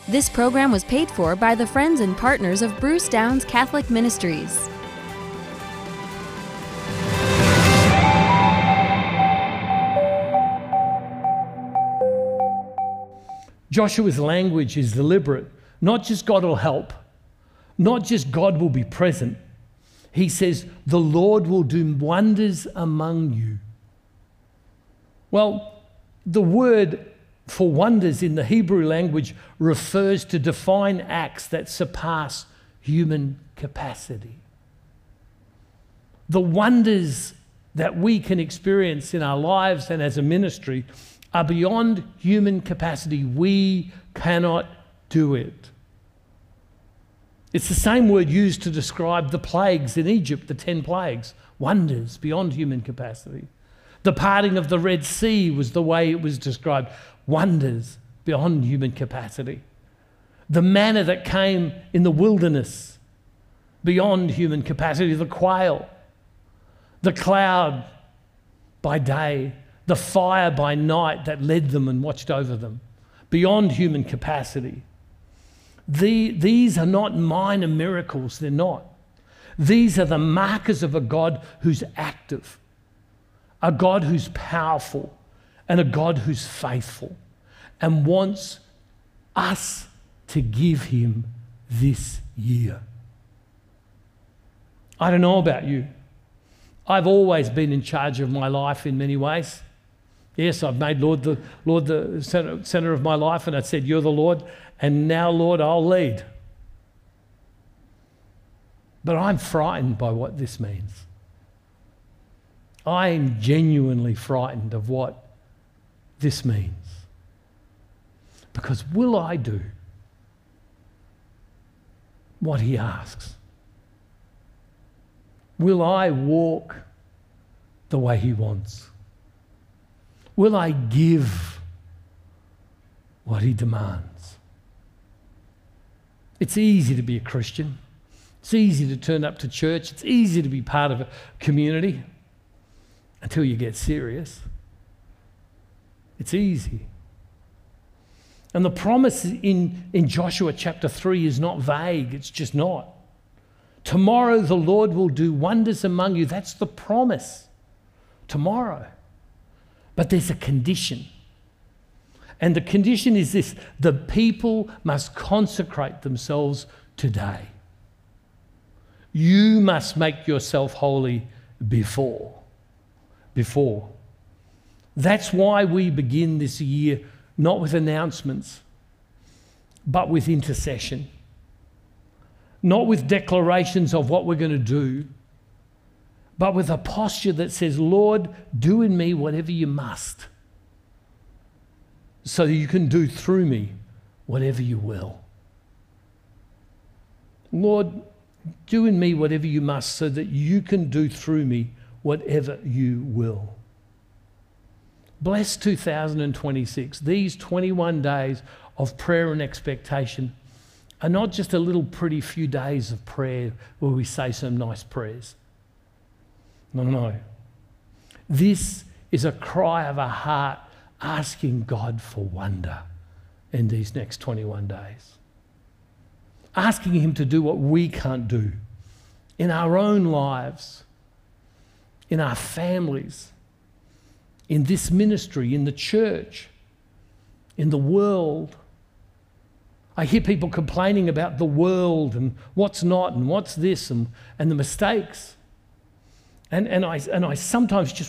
This program was paid for by the friends and partners of Bruce Downs Catholic Ministries. Joshua's language is deliberate. Not just God will help, not just God will be present. He says, the Lord will do wonders among you. Well, the word for wonders in the Hebrew language refers to divine acts that surpass human capacity. The wonders that we can experience in our lives and as a ministry are beyond human capacity. We cannot do it. It's the same word used to describe the plagues in Egypt, the 10 plagues, wonders beyond human capacity. The parting of the Red Sea was the way it was described, wonders beyond human capacity. The manna that came in the wilderness, beyond human capacity. The quail, the cloud by day, the fire by night that led them and watched over them, beyond human capacity. These are not minor miracles, they're not. These are the markers of a God who's active, a God who's powerful, and a God who's faithful, and wants us to give him this year. I don't know about you. I've always been in charge of my life in many ways. Yes, I've made Lord the center of my life, and I said, you're the Lord, and now, Lord, I'll lead. But I'm frightened by what this means. I am genuinely frightened of what this means. Because will I do what he asks? Will I walk the way he wants? Will I give what he demands? It's easy to be a Christian. It's easy to turn up to church. It's easy to be part of a community until you get serious. It's easy. And the promise in Joshua chapter 3 is not vague. It's just not. Tomorrow the Lord will do wonders among you. That's the promise. Tomorrow. But there's a condition. And the condition is this: the people must consecrate themselves today. You must make yourself holy before. That's why we begin this year not with announcements, but with intercession. Not with declarations of what we're going to do, but with a posture that says, Lord, do in me whatever you must, so that you can do through me whatever you will. Lord, do in me whatever you must, so that you can do through me whatever you will. Bless 2026. These 21 days of prayer and expectation are not just a little pretty few days of prayer where we say some nice prayers. No. This is a cry of a heart asking God for wonder in these next 21 days. Asking him to do what we can't do in our own lives, in our families, in this ministry, in the church, in the world. I hear people complaining about the world and what's not and what's this and the mistakes. And I sometimes just